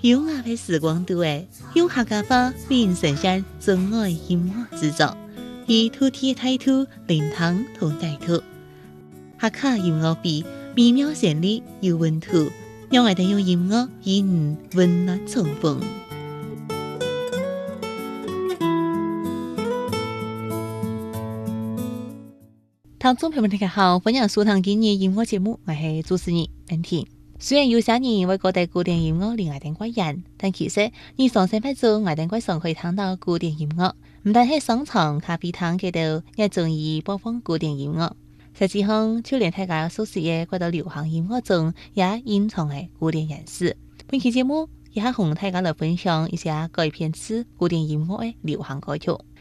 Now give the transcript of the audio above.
优雅的时光度用客家话为人呈现真爱音乐制作，以土地态度灵堂同带土，客家音乐比美妙旋律有温度，让我哋用音乐与你温暖重逢。听众朋友们大家好，欢迎收听今日音乐节目，我是主持人恩婷。虽然有些人为各地古典音乐令我哋怪人，但其實日常生活中我哋怪常可以聽到古典音樂，唔但係商場、咖啡廳嗰度也中意播放古典音樂。實際上，就連大家熟悉嘅嗰度流行音樂中，也隱藏嘅古典元素。本期節目也係同大家來分享一些改編自古典音樂嘅流行歌曲。